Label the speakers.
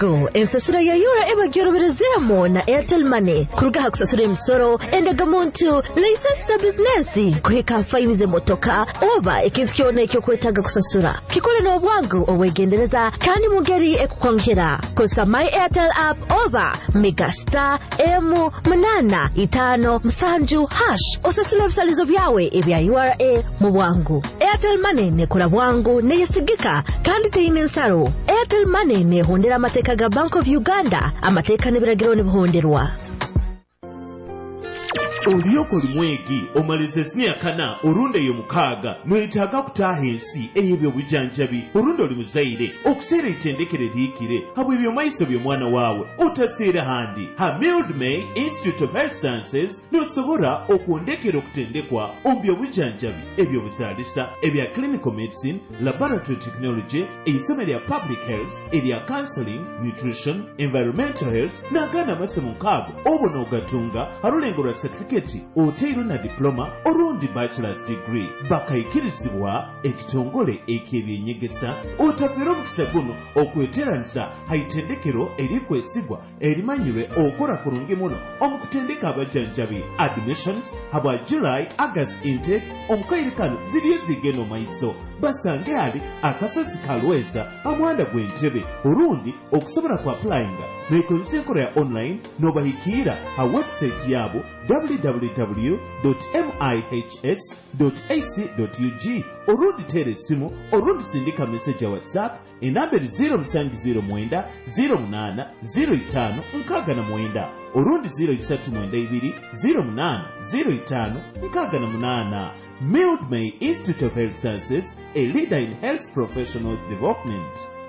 Speaker 1: Bwangu ensasiro ya yura ebagyoroberezemo na Airtel Money kurugaha kusasura emisoro endagamuntu license business kuheka faini ze motoka oba ikintu kyona ekyo kwetaga kusasura kikole no Bwangu owegendereza kandi mugeri ekukwongera kosa my Airtel app oba megastar M857# osasura ebisalizo byawe ebya URA mu Bwangu. Airtel Money ne kula Bwangu ne yesigika kandi teyine nsaro. Airtel Money ne hondera amateka ga Bank of Uganda amateka ne biragiro ne buhonderwa.
Speaker 2: Oliyoko limwegi omalize siniya kana orunde yo mukaaga mwetaaga kutaaha ensi ey'ebyo bujanjabi orunde oli muzaire okuseera itendekere liikire habwe ebyo maiso by'omwana waawe otaseera handi ha Mildmay Institute of Health Sciences nosobora okwondekera okutendekwa ombyo bujanjabi ebyo buzaalisa ebya clinical medicine, laboratory technology, eisomo lya public health, erya counseling, nutrition, environmental health n'agaana amasomo nkaago obona ogatunga alulengolwa certificate oteiro na diploma orundi bachelor's degree bakayikirizibwa ekitongole ek'ebyenyegesa otafera omukisa guno okweteranisa haitendekero erikwesigwa erimanyirwe okora kurungi muno omukutendeka abajanjabi admissions habwa July August intake omukairikano ziriyo zigeno maiso basange ali akasozi kalweza amwanda gw'entebe orundi okusobola ku applyinga nekozesa enkola ya online n'obahikira ha website yabo www.mihs.ac.ug orundi tere simu orundi sindika message ya WhatsApp enamberi 0709 08 05 69 orundi 0392 08 05 68. Mildmay Institute of Health Sciences, a leader in health professionals development.